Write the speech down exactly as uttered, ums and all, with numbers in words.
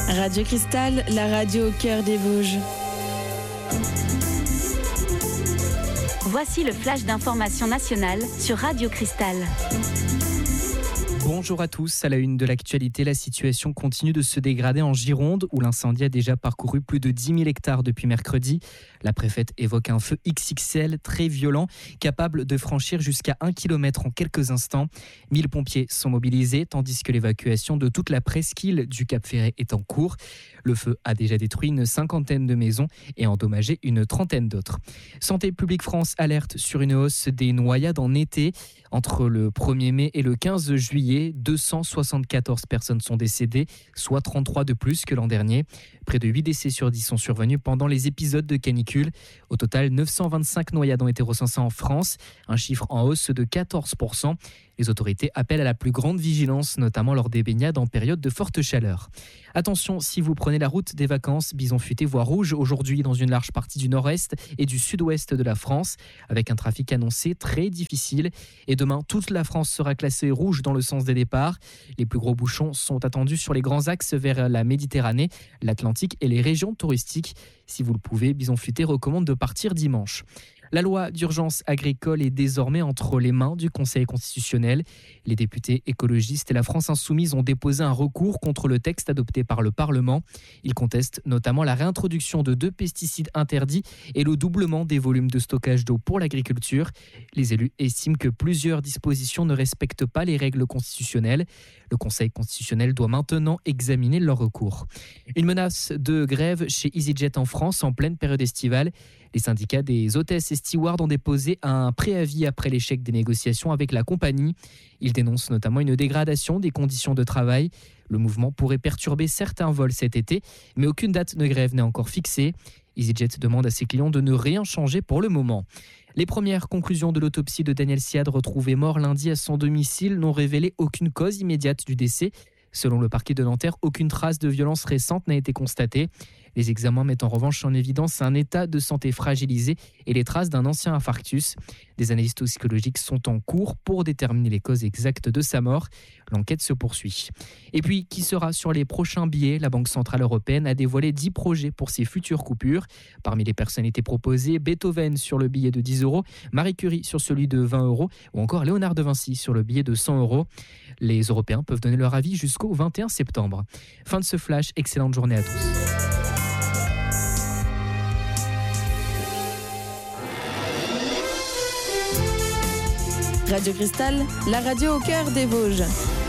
Radio Cristal, la radio au cœur des Vosges. Voici le flash d'information nationale sur Radio Cristal. Bonjour à tous, à la une de l'actualité, la situation continue de se dégrader en Gironde où l'incendie a déjà parcouru plus de dix mille hectares depuis mercredi. La préfète évoque un feu X X L très violent, capable de franchir jusqu'à un kilomètre en quelques instants. mille pompiers sont mobilisés tandis que l'évacuation de toute la presqu'île du Cap Ferret est en cours. Le feu a déjà détruit une cinquantaine de maisons et endommagé une trentaine d'autres. Santé publique France alerte sur une hausse des noyades en été. Entre le premier mai et le quinze juillet, deux cent soixante-quatorze personnes sont décédées, soit trente-trois de plus que l'an dernier. Près de huit décès sur dix sont survenus pendant les épisodes de canicule. Au total, neuf cent vingt-cinq noyades ont été recensées en France, un chiffre en hausse de quatorze pour cent. Les autorités appellent à la plus grande vigilance, notamment lors des baignades en période de forte chaleur. Attention, si vous prenez la route des vacances, bison futé voie rouge aujourd'hui dans une large partie du nord-est et du sud-ouest de la France, avec un trafic annoncé très difficile. Et demain, toute la France sera classée rouge dans le sens des départs. Les plus gros bouchons sont attendus sur les grands axes vers la Méditerranée, l'Atlantique et les régions touristiques. Si vous le pouvez, bison futé recommande de partir dimanche. La loi d'urgence agricole est désormais entre les mains du Conseil constitutionnel. Les députés écologistes et la France insoumise ont déposé un recours contre le texte adopté par le Parlement. Ils contestent notamment la réintroduction de deux pesticides interdits et le doublement des volumes de stockage d'eau pour l'agriculture. Les élus estiment que plusieurs dispositions ne respectent pas les règles constitutionnelles. Le Conseil constitutionnel doit maintenant examiner leur recours. Une menace de grève chez EasyJet en France en pleine période estivale. Les syndicats des hôtesses et stewards ont déposé un préavis après l'échec des négociations avec la compagnie. Ils dénoncent notamment une dégradation des conditions de travail. Le mouvement pourrait perturber certains vols cet été, mais aucune date de grève n'est encore fixée. EasyJet demande à ses clients de ne rien changer pour le moment. Les premières conclusions de l'autopsie de Daniel Siad, retrouvé mort lundi à son domicile, n'ont révélé aucune cause immédiate du décès. Selon le parquet de Nanterre, aucune trace de violence récente n'a été constatée. Les examens mettent en revanche en évidence un état de santé fragilisé et les traces d'un ancien infarctus. Des analyses toxicologiques sont en cours pour déterminer les causes exactes de sa mort. L'enquête se poursuit. Et puis, qui sera sur les prochains billets ? La Banque Centrale Européenne a dévoilé dix projets pour ses futures coupures. Parmi les personnalités proposées, Beethoven sur le billet de dix euros, Marie Curie sur celui de vingt euros ou encore Léonard de Vinci sur le billet de cent euros. Les Européens peuvent donner leur avis jusqu'au vingt et un septembre. Fin de ce flash, excellente journée à tous. Radio Cristal, la radio au cœur des Vosges.